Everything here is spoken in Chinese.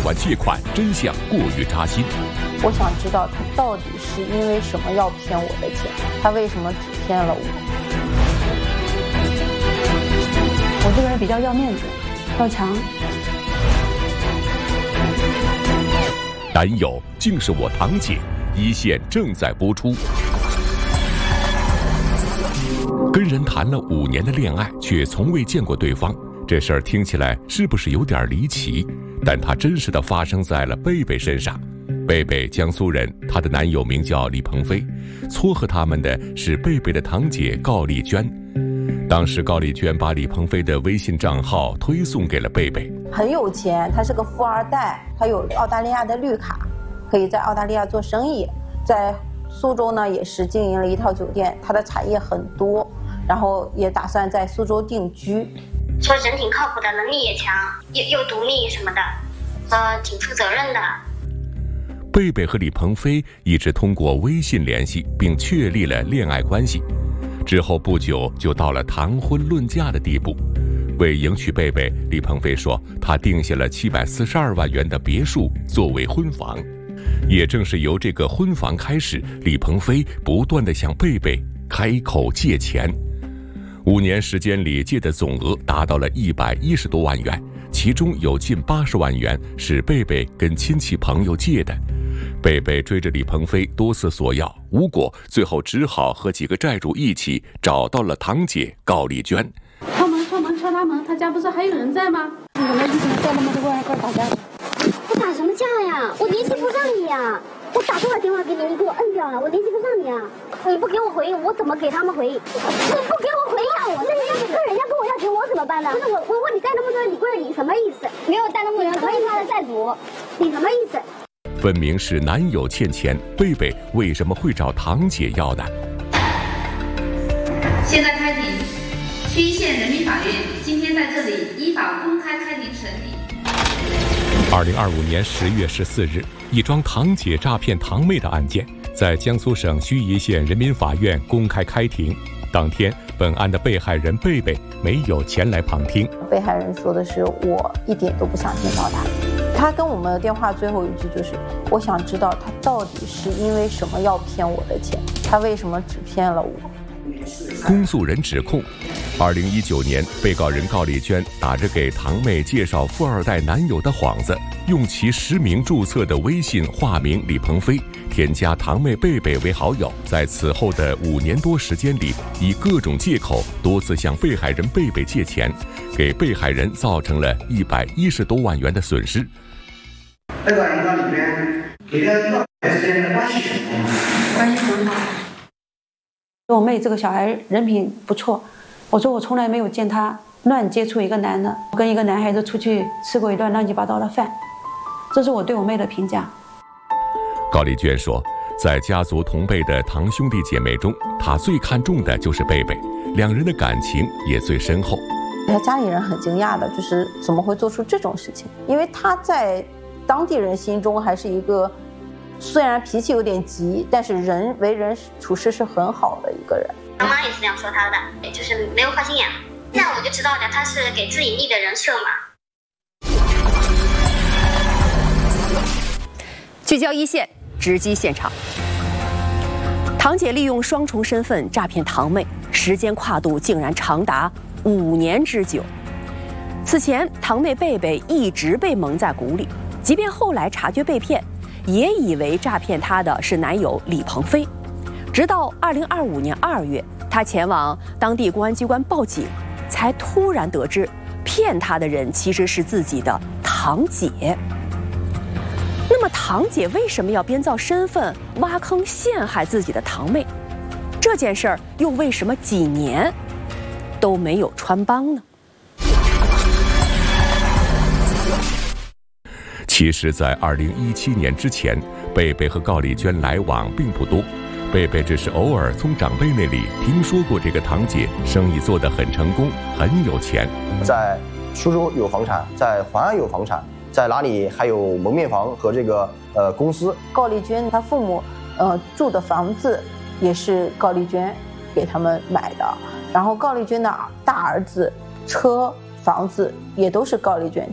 万借款，真相过于扎心。 我想知道他到底是因为什么要骗我的钱，他为什么只骗了我？ 我这个人比较要面子，要强。 男友竟是我堂姐，一线正在播出。跟人谈了5年的恋爱，却从未见过对方，这事儿听起来是不是有点离奇？但它真实的发生在了贝贝身上。贝贝江苏人，她的男友名叫李鹏飞，撮合他们的是贝贝的堂姐高丽娟。当时高丽娟把李鹏飞的微信账号推送给了贝贝。 很有钱，他是个富二代，他有澳大利亚的绿卡，可以在澳大利亚做生意，在苏州呢也是经营了一套酒店，他的产业很多，然后也打算在苏州定居。 说人挺靠谱的，能力也强，又独立什么的，挺负责任的。 贝贝和李鹏飞一直通过微信联系，并确立了恋爱关系。之后不久就到了谈婚论嫁的地步。为迎娶贝贝，李鹏飞说他定下了742万元的别墅作为婚房。也正是由这个婚房开始，李鹏飞不断地向贝贝开口借钱。5年时间里借的总额达到了110多万元，其中有近80万元是贝贝跟亲戚朋友借的。贝贝追着李鹏飞多次索要，无果，最后只好和几个债主一起找到了堂姐高丽娟。 敲门，敲他门，他家不是还有人在吗？你怎么在那么多过来打架？ 我打什么架呀？我联系不上你呀！我打多少电话给你，你给我摁掉了，我联系不上你啊！你不给我回应，我怎么给他们回应？你不给我回应，那人家跟我要钱，我怎么办呢？不是我问你贷那么多李贵人，你什么意思？没有贷那么多人，可以他的债主，你什么意思？ 分明是男友欠钱，贝贝为什么会找堂姐要呢？ 现在开庭，区一县人民法院今天在这里依法公开开庭审理。 2025年10月14日，一桩堂姐诈骗堂妹的案件在江苏省盱眙县人民法院公开开庭。当天，本案的被害人贝贝没有前来旁听。 被害人说的是我一点都不想见到他。他跟我们的电话最后一句就是我想知道他到底是因为什么要骗我的钱，他为什么只骗了我。 公诉人指控，2019年，被告人高丽娟打着给堂妹介绍富二代男友的幌子，用其实名注册的微信化名李鹏飞，添加堂妹贝贝为好友，在此后的5年多时间里，以各种借口多次向被害人贝贝借钱，给被害人造成了110多万元的损失。 被告人高丽娟给这段时间的关系很好。我妹这个小孩人品不错，我说我从来没有见她乱接触一个男的，跟一个男孩子出去吃过一顿乱七八糟的饭，这是我对我妹的评价。 高丽娟说，在家族同辈的堂兄弟姐妹中，她最看重的就是贝贝，两人的感情也最深厚。 他家里人很惊讶的，就是怎么会做出这种事情？因为他在当地人心中还是一个虽然脾气有点急，但是为人处事是很好的一个人。 妈妈也是这样说他的，就是没有花心眼。这样我就知道了，他是给自己立的人设嘛。 聚焦一线，直击现场。堂姐利用双重身份诈骗堂妹，时间跨度竟然长达5年之久。此前，堂妹贝贝一直被蒙在鼓里，即便后来察觉被骗，也以为诈骗她的是男友李鹏飞。直到2025年2月，她前往当地公安机关报警，才突然得知，骗她的人其实是自己的堂姐。那么堂姐为什么要编造身份挖坑陷害自己的堂妹？这件事儿又为什么几年都没有穿帮呢？ 其实，在2017年之前，贝贝和高丽娟来往并不多。贝贝只是偶尔从长辈那里听说过这个堂姐生意做得很成功，很有钱。 在苏州有房产，在淮安有房产，在哪里还有蒙面房和这个公司。 高丽娟她父母住的房子也是高丽娟给他们买的，然后高丽娟的大儿子车房子也都是高丽娟